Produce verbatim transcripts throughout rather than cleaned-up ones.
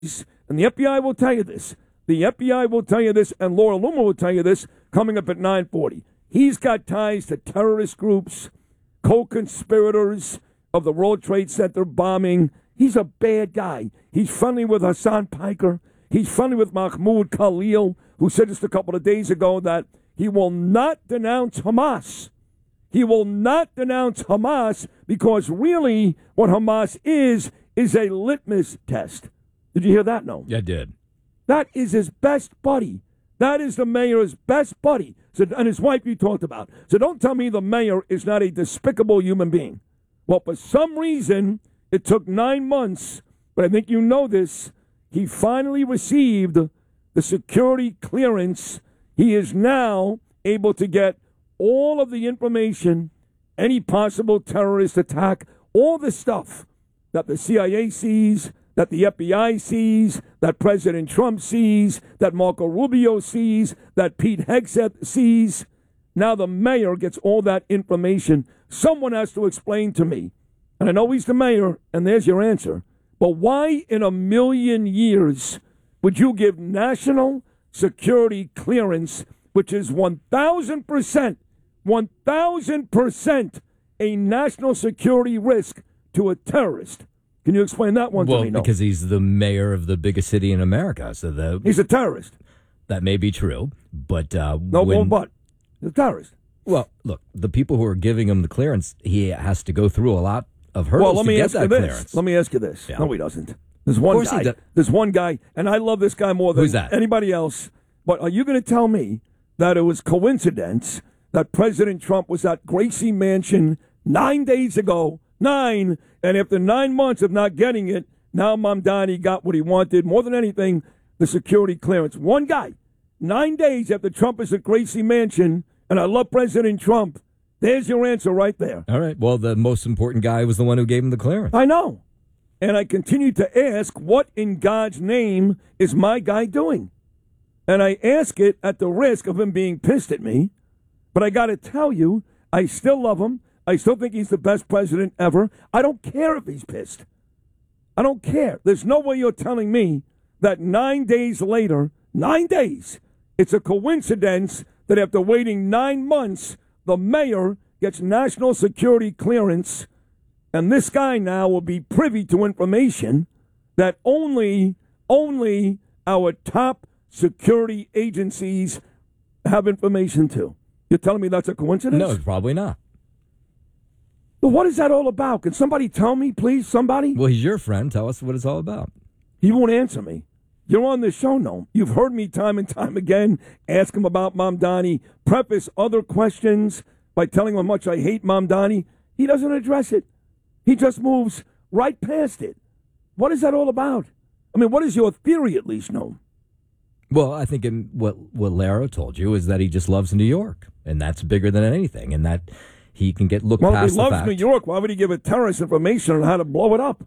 and the F B I will tell you this. The F B I will tell you this, and Laura Loomer will tell you this, coming up at nine forty. He's got ties to terrorist groups, co-conspirators of the World Trade Center bombing. He's a bad guy. He's friendly with Hassan Piker. He's friendly with Mahmoud Khalil, who said just a couple of days ago that he will not denounce Hamas. He will not denounce Hamas because really what Hamas is is a litmus test. Did you hear that? No. Yeah, I did. That is his best buddy. That is the mayor's best buddy. So, and his wife you talked about. So don't tell me the mayor is not a despicable human being. Well, for some reason, it took nine months, but I think you know this. He finally received the security clearance. He is now able to get all of the information, any possible terrorist attack, all the stuff that the C I A sees, that the F B I sees, that President Trump sees, that Marco Rubio sees, that Pete Hegseth sees. Now the mayor gets all that information. Someone has to explain to me, and I know he's the mayor, and there's your answer, but why in a million years would you give national security clearance, which is one thousand percent, one thousand percent a national security risk to a terrorist? Can you explain that one well, to me? No. Because he's the mayor of the biggest city in America. So the, he's a terrorist. That may be true, but... Uh, no, when, well, but he's a terrorist. Well, look, the people who are giving him the clearance, he has to go through a lot of hurdles well, let me to get ask that you this. clearance. Let me ask you this. Yeah. No, he doesn't. There's one guy. There's one guy, and I love this guy more than Who's that? anybody else. But are you going to tell me that it was coincidence that President Trump was at Gracie Mansion nine days ago, nine, and after nine months of not getting it, now Mamdani got what he wanted, more than anything, the security clearance. One guy, nine days after Trump is at Gracie Mansion, and I love President Trump. There's your answer right there. All right. Well, the most important guy was the one who gave him the clearance. I know. And I continue to ask, what in God's name is my guy doing? And I ask it at the risk of him being pissed at me. But I got to tell you, I still love him. I still think he's the best president ever. I don't care if he's pissed. I don't care. There's no way you're telling me that nine days later, nine days, it's a coincidence that after waiting nine months, the mayor gets national security clearance, and this guy now will be privy to information that only, only our top security agencies have information to. You're telling me that's a coincidence? No, probably not. But what is that all about? Can somebody tell me, please? Somebody? Well, he's your friend. Tell us what it's all about. He won't answer me. You're on this show, no. You've heard me time and time again ask him about Mamdani, preface other questions by telling him how much I hate Mamdani. He doesn't address it. He just moves right past it. What is that all about? I mean, what is your theory, at least, no? Well, I think in what what Laro told you is that he just loves New York, and that's bigger than anything, and that he can get looked well, past he the loves fact. New York. Why would he give a terrorist information on how to blow it up?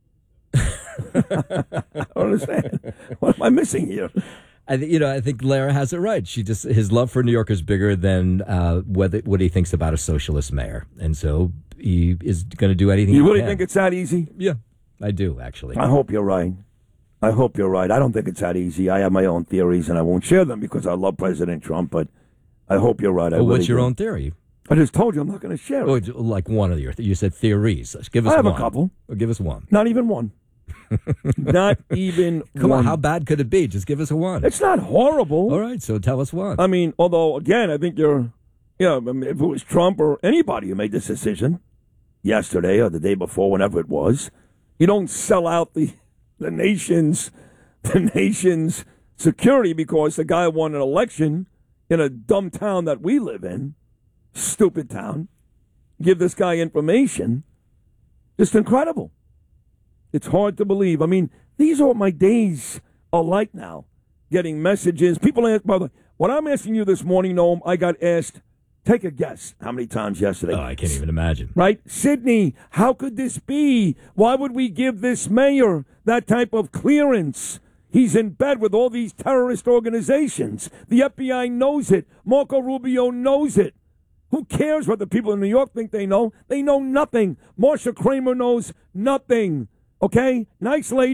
I don't understand. What am I missing here? I th- you know, I think Lara has it right. She just his love for New York is bigger than uh, whether what he thinks about a socialist mayor, and so he is going to do anything. You he really can. think it's that easy? Yeah, I do actually. I hope you're right. I hope you're right. I don't think it's that easy. I have my own theories, and I won't share them because I love President Trump. But I hope you're right. I well, really what's your do. own theory? I just told you I'm not going to share Oh, it. like one of your. Th- you said theories. Give us I have one. a couple. Or give us one. Not even one. Not even Come one. on, how bad could it be? Just give us a one. It's not horrible. All right, so tell us one. I mean, although, again, I think you're, you know, I mean, if it was Trump or anybody who made this decision yesterday or the day before, whenever it was, you don't sell out the, the nation's the nation's security because the guy won an election in a dumb town that we live in, stupid town, give this guy information. Just incredible. It's hard to believe. I mean, these are what my days are like now, getting messages. People ask, by the way, what I'm asking you this morning, Noam, I got asked, take a guess how many times yesterday. Oh, I can't even imagine. Right? Sydney, how could this be? Why would we give this mayor that type of clearance? He's in bed with all these terrorist organizations. The F B I knows it. Marco Rubio knows it. Who cares what the people in New York think they know? They know nothing. Marsha Kramer knows nothing. Okay? Nice lady.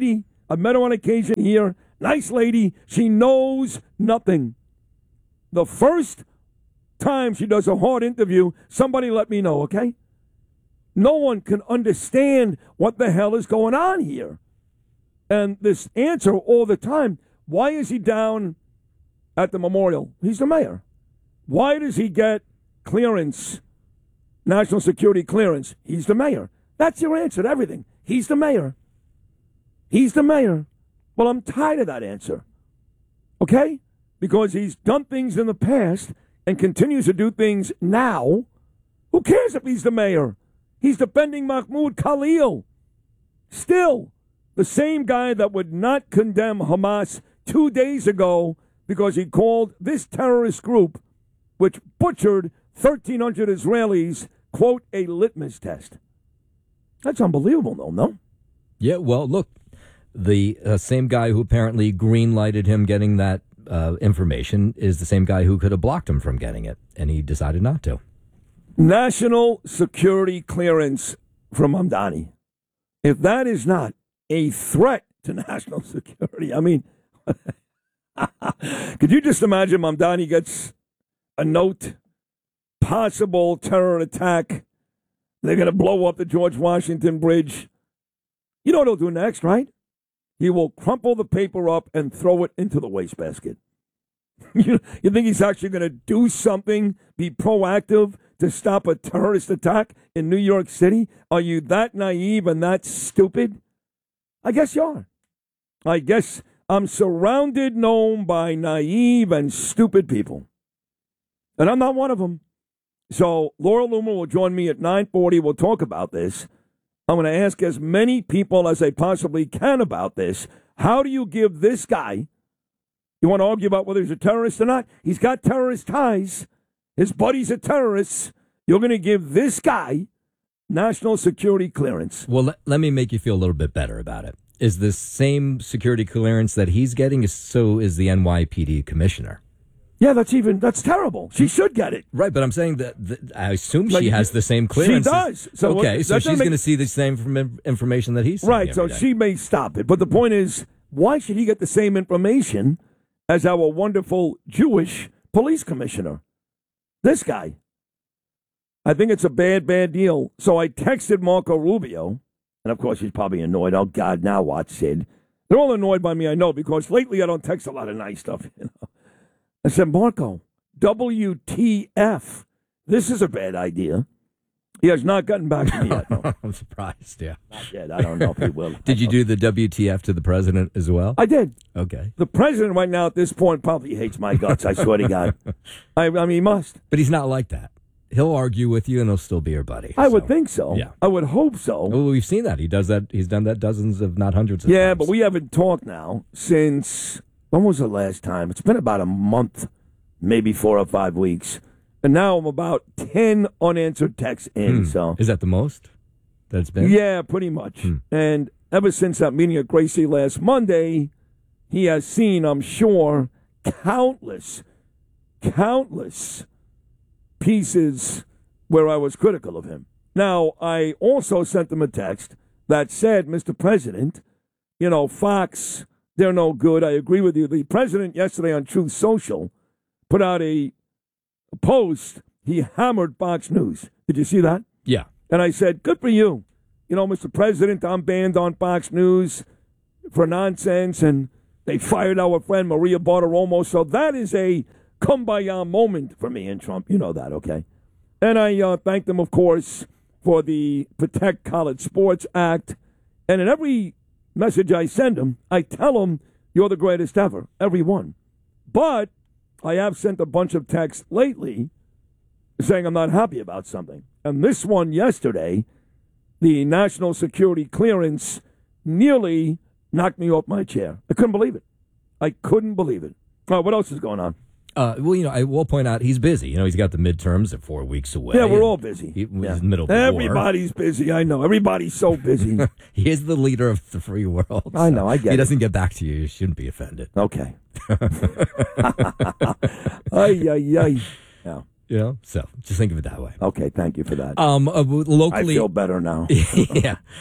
I've met her on occasion here. Nice lady. She knows nothing. The first time she does a hard interview, somebody let me know, okay? No one can understand what the hell is going on here. And this answer all the time, why is he down at the memorial? He's the mayor. Why does he get clearance, national security clearance? He's the mayor. That's your answer to everything. He's the mayor. He's the mayor. Well, I'm tired of that answer. Okay? Because he's done things in the past and continues to do things now. Who cares if he's the mayor? He's defending Mahmoud Khalil. Still, the same guy that would not condemn Hamas two days ago because he called this terrorist group, which butchered thirteen hundred Israelis, quote, a litmus test. That's unbelievable, though, no? Yeah, well, look, the uh, same guy who apparently green-lighted him getting that uh, information is the same guy who could have blocked him from getting it, and he decided not to. National security clearance from Mamdani. If that is not a threat to national security, I mean, could you just imagine Mamdani gets a note, possible terror attack, they're going to blow up the George Washington Bridge. You know what he'll do next, right? He will crumple the paper up and throw it into the wastebasket. you, you think he's actually going to do something, be proactive to stop a terrorist attack in New York City? Are you that naive and that stupid? I guess you are. I guess I'm surrounded, known by naive and stupid people. And I'm not one of them. So Laura Loomer will join me at nine forty. We'll talk about this. I'm going to ask as many people as I possibly can about this. How do you give this guy, you want to argue about whether he's a terrorist or not? He's got terrorist ties. His buddies are terrorists. You're going to give this guy national security clearance. Well, let, let me make you feel a little bit better about it. Is this same security clearance that he's getting, is so is the N Y P D commissioner. Yeah, that's even, that's terrible. She should get it. Right, but I'm saying that, that I assume Like, she has the same clearance. She does. So okay, what, so she's make, going to see the same from information that he's seeing. Right, so day. she may stop it. But the point is, why should he get the same information as our wonderful Jewish police commissioner? This guy. I think it's a bad, bad deal. So I texted Marco Rubio, and of course he's probably annoyed. Oh, God, now what, Sid? They're all annoyed by me, I know, because lately I don't text a lot of nice stuff, you know. I said, Marco, W T F. This is a bad idea. He has not gotten back to me yet. No. I'm surprised, yeah. Not yet. I don't know if he will. Did you do the W T F to the president as well? I did. Okay. The president right now at this point probably hates my guts, I swear to God. I, I mean, he must. But he's not like that. He'll argue with you and he'll still be your buddy. I so. would think so. Yeah. I would hope so. Well, we've seen that. He does that. He's done that dozens, if not hundreds of yeah, times. but we haven't talked now since, when was the last time? It's been about a month. Maybe four or five weeks. And now I'm about ten unanswered texts in. Hmm. So is that the most that's been? Yeah, pretty much. Hmm. And ever since that meeting at Gracie last Monday, he has seen, I'm sure, countless, countless pieces where I was critical of him. Now, I also sent him a text that said, Mister President, you know, Fox, they're no good. I agree with you. The president yesterday on Truth Social put out a, a post. He hammered Fox News. Did you see that? Yeah. And I said, good for you. You know, Mister President, I'm banned on Fox News for nonsense, and they fired our friend Maria Bartiromo. So that is a kumbaya moment for me and Trump. You know that, okay? And I uh, thanked them, of course, for the Protect College Sports Act. And in every message I send them, I tell them, you're the greatest ever, every one. But I have sent a bunch of texts lately saying I'm not happy about something. And this one yesterday, the national security clearance nearly knocked me off my chair. I couldn't believe it. I couldn't believe it. All right, what else is going on? Uh, well, you know, I will point out he's busy. You know, he's got the midterms at four weeks away. Yeah, we're all busy. He, yeah. He's in the middle of the Everybody's war. busy. I know. Everybody's so busy. He is the leader of the free world. I know. I get He it. doesn't get back to you. You shouldn't be offended. Okay. Ay, ay, ay. Yeah. You know, so just think of it that way. Okay, thank you for that. Um, uh, locally, I feel better now. yeah.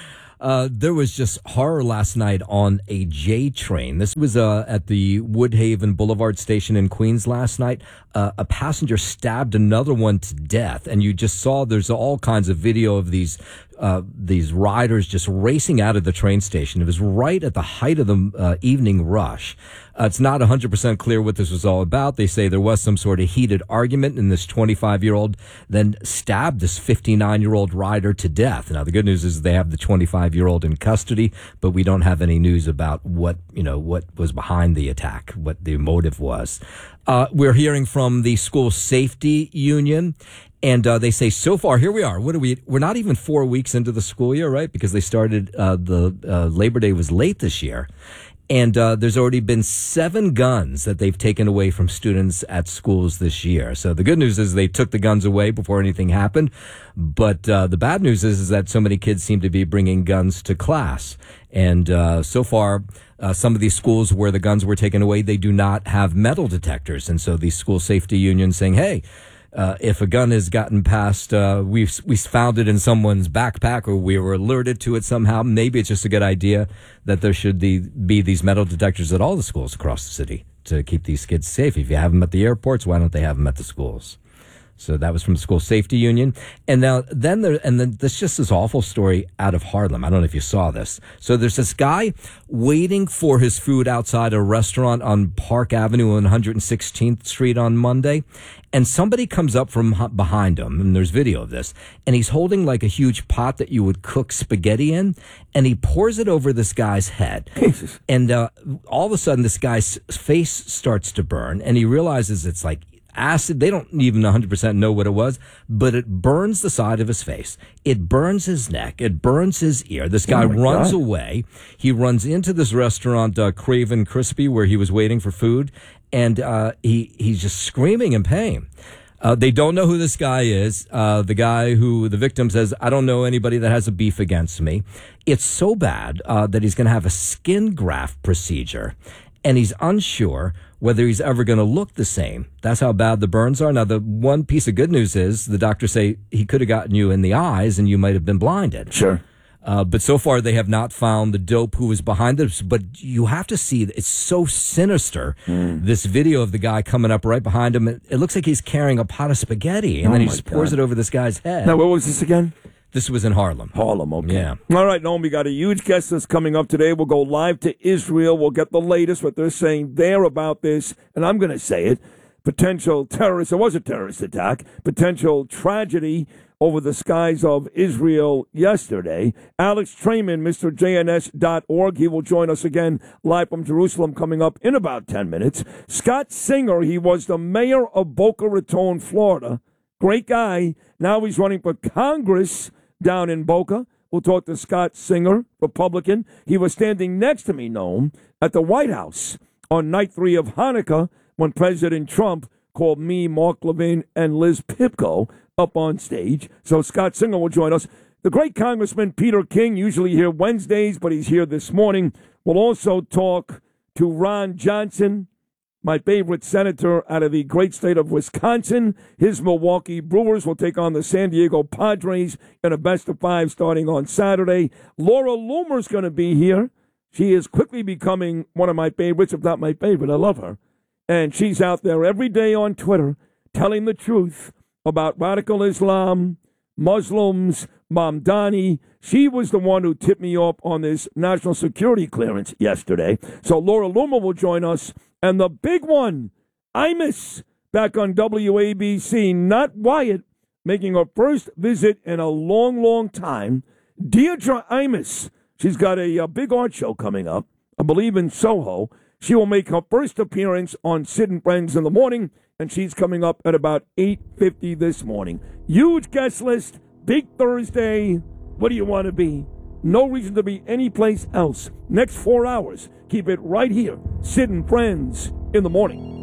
Uh, there was just horror last night on a J train. This was uh, at the Woodhaven Boulevard station in Queens last night. Uh, a passenger stabbed another one to death, and you just saw there's all kinds of video of these uh, these riders just racing out of the train station. It was right at the height of the uh, evening rush. Uh, it's not one hundred percent clear what this was all about. They say there was some sort of heated argument, and this twenty-five-year-old then stabbed this fifty-nine-year-old rider to death. Now, the good news is they have the twenty-five-year-old in custody, but we don't have any news about what, you know, what was behind the attack, what the motive was. Uh, we're hearing from the school safety union, and uh, they say so far, here we are. What are we? We're not even four weeks into the school year, right? Because they started, uh, the uh, Labor Day was late this year. And uh, there's already been seven guns that they've taken away from students at schools this year. So the good news is they took the guns away before anything happened. But uh, the bad news is, is that so many kids seem to be bringing guns to class. And uh, so far, uh, some of these schools where the guns were taken away, they do not have metal detectors. And so these school safety unions saying, hey, Uh, if a gun has gotten past, uh, we've, we found it in someone's backpack or we were alerted to it somehow, maybe it's just a good idea that there should be, be these metal detectors at all the schools across the city to keep these kids safe. If you have them at the airports, why don't they have them at the schools? So that was from the school safety union. And now then there, and then there's just this awful story out of Harlem. I don't know if you saw this. So there's this guy waiting for his food outside a restaurant on Park Avenue on one hundred sixteenth Street on Monday. And somebody comes up from behind him, and there's video of this, and he's holding like a huge pot that you would cook spaghetti in, and he pours it over this guy's head. Jesus. And uh, all of a sudden, this guy's face starts to burn, and he realizes it's like acid. They don't even one hundred percent know what it was, but it burns the side of his face. It burns his neck. It burns his ear. This guy Oh my runs God. away. He runs into this restaurant, uh, Craven Crispy, where he was waiting for food, and uh, he he's just screaming in pain. Uh, they don't know who this guy is. Uh, the guy who the victim says, I don't know anybody that has a beef against me. It's so bad uh, that he's going to have a skin graft procedure, and he's unsure whether he's ever going to look the same. That's how bad the burns are. Now, the one piece of good news is the doctors say he could have gotten you in the eyes and you might have been blinded. Sure. Uh, but so far, they have not found the dope who was behind this. But you have to see, it's so sinister, mm. this video of the guy coming up right behind him. It, it looks like he's carrying a pot of spaghetti, and oh then he just pours God. it over this guy's head. Now, what was this again? This was in Harlem. Harlem, okay. Yeah. All right, Noam, we got a huge guest that's coming up today. We'll go live to Israel. We'll get the latest, what they're saying there about this. And I'm going to say it. Potential terrorist, it was a terrorist attack, potential tragedy over the skies of Israel yesterday. Alex Trayman, Mister J N S dot org. He will join us again live from Jerusalem coming up in about ten minutes. Scott Singer, he was the mayor of Boca Raton, Florida. Great guy. Now he's running for Congress down in Boca. We'll talk to Scott Singer, Republican. He was standing next to me, Noam, at the White House on night three of Hanukkah when President Trump called me, Mark Levin, and Liz Pipko up on stage. So Scott Singer will join us. The great Congressman Peter King, usually here Wednesdays, but he's here this morning. We'll also talk to Ron Johnson, my favorite senator out of the great state of Wisconsin. His Milwaukee Brewers will take on the San Diego Padres in a best of five starting on Saturday. Laura Loomer's going to be here. She is quickly becoming one of my favorites, if not my favorite. I love her. And she's out there every day on Twitter telling the truth about radical Islam, Muslims, Mamdani. She was the one who tipped me off on this national security clearance yesterday. So Laura Loomer will join us. And the big one, Imus, back on W A B C, not Wyatt, making her first visit in a long, long time. Deirdre Imus, she's got a, a big art show coming up, I believe in Soho. She will make her first appearance on Sid and Friends in the morning, and she's coming up at about eight fifty this morning. Huge guest list, big Thursday. What do you want to be? No reason to be anyplace else. Next four hours, keep it right here. Sid and Friends in the morning.